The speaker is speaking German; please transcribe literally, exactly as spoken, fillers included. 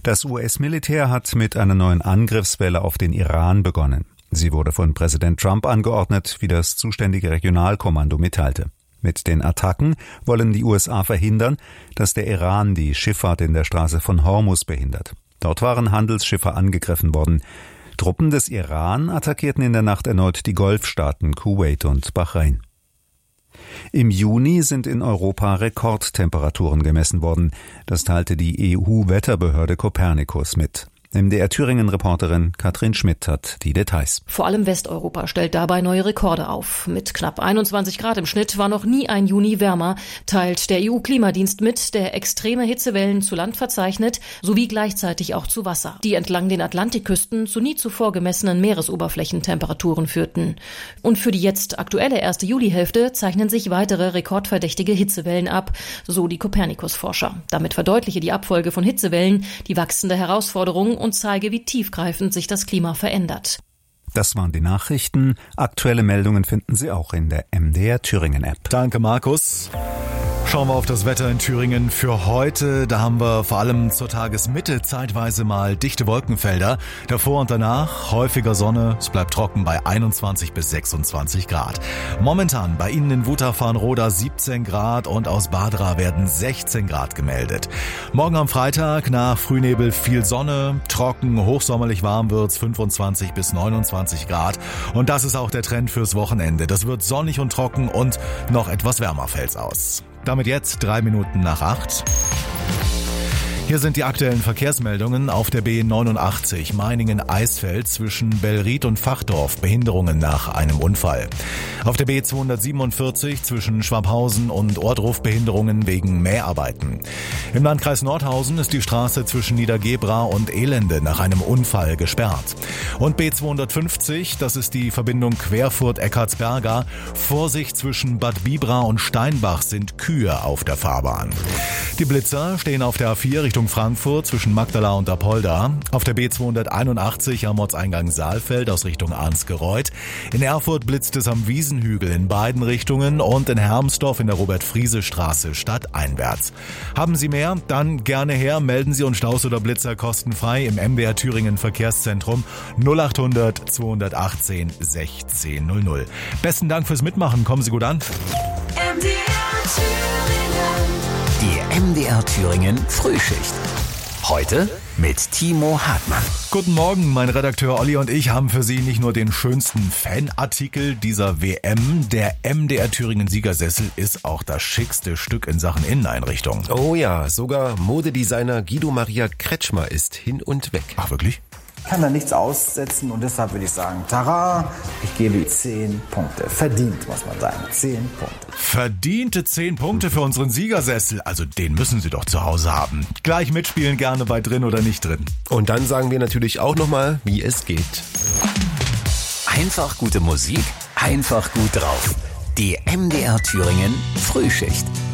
Das U S-Militär hat mit einer neuen Angriffswelle auf den Iran begonnen. Sie wurde von Präsident Trump angeordnet, wie das zuständige Regionalkommando mitteilte. Mit den Attacken wollen die U S A verhindern, dass der Iran die Schifffahrt in der Straße von Hormuz behindert. Dort waren Handelsschiffe angegriffen worden. Truppen des Iran attackierten in der Nacht erneut die Golfstaaten Kuwait und Bahrain. Im Juni sind in Europa Rekordtemperaturen gemessen worden. Das teilte die E U-Wetterbehörde Copernicus mit. M D R Thüringen-Reporterin Katrin Schmidt hat die Details. Vor allem Westeuropa stellt dabei neue Rekorde auf. Mit knapp einundzwanzig Grad im Schnitt war noch nie ein Juni wärmer, teilt der E U-Klimadienst mit, der extreme Hitzewellen zu Land verzeichnet, sowie gleichzeitig auch zu Wasser, die entlang den Atlantikküsten zu nie zuvor gemessenen Meeresoberflächentemperaturen führten. Und für die jetzt aktuelle erste Julihälfte zeichnen sich weitere rekordverdächtige Hitzewellen ab, so die Copernicus-Forscher. Damit verdeutliche die Abfolge von Hitzewellen die wachsende Herausforderung und zeige, wie tiefgreifend sich das Klima verändert. Das waren die Nachrichten. Aktuelle Meldungen finden Sie auch in der M D R Thüringen-App. Danke, Markus. Schauen wir auf das Wetter in Thüringen für heute. Da haben wir vor allem zur Tagesmitte zeitweise mal dichte Wolkenfelder. Davor und danach häufiger Sonne. Es bleibt trocken bei einundzwanzig bis sechsundzwanzig Grad. Momentan bei Ihnen in Wutach-Farnroda siebzehn Grad und aus Badra werden sechzehn Grad gemeldet. Morgen am Freitag nach Frühnebel viel Sonne, trocken, hochsommerlich warm wird's, fünfundzwanzig bis neunundzwanzig Grad. Und das ist auch der Trend fürs Wochenende. Das wird sonnig und trocken und noch etwas wärmer fällt's aus. Damit jetzt drei Minuten nach acht. Hier sind die aktuellen Verkehrsmeldungen auf der B neunundachtzig Meiningen-Eisfeld zwischen Bellried und Fachdorf. Behinderungen nach einem Unfall. Auf der B zweihundertsiebenundvierzig zwischen Schwabhausen und Ohrdruf Behinderungen wegen Mäharbeiten. Im Landkreis Nordhausen ist die Straße zwischen Niedergebra und Elende nach einem Unfall gesperrt. Und B zweihundertfünfzig, das ist die Verbindung Querfurt-Eckartsberga. Vorsicht zwischen Bad Bibra und Steinbach sind Kühe auf der Fahrbahn. Die Blitzer stehen auf der A vier Richtung Frankfurt zwischen Magdala und Apolda. Auf der B zweihunderteinundachtzig am Ortseingang Saalfeld aus Richtung Arnsgereuth. In Erfurt blitzt es am Wiesenhügel in beiden Richtungen und in Hermsdorf in der Robert-Friese-Straße stadteinwärts. Haben Sie mehr? Dann gerne her. Melden Sie uns Staus oder Blitzer kostenfrei im M D R Thüringen Verkehrszentrum null achthundert zweihundertachtzehn sechzehn null null. Besten Dank fürs Mitmachen. Kommen Sie gut an. M D R Thüringen. Die M D R Thüringen Frühschicht. Heute mit Timo Hartmann. Guten Morgen, mein Redakteur Olli und ich haben für Sie nicht nur den schönsten Fanartikel dieser W M. Der M D R Thüringen Siegersessel ist auch das schickste Stück in Sachen Inneneinrichtung. Oh ja, sogar Modedesigner Guido Maria Kretschmer ist hin und weg. Ach, wirklich? Ich kann da nichts aussetzen und deshalb würde ich sagen, tara, ich gebe zehn Punkte. Verdient, muss man sagen. zehn Punkte. Verdiente zehn Punkte für unseren Siegersessel. Also den müssen Sie doch zu Hause haben. Gleich mitspielen, gerne bei drin oder nicht drin. Und dann sagen wir natürlich auch nochmal, wie es geht. Einfach gute Musik, einfach gut drauf. Die M D R Thüringen Frühschicht.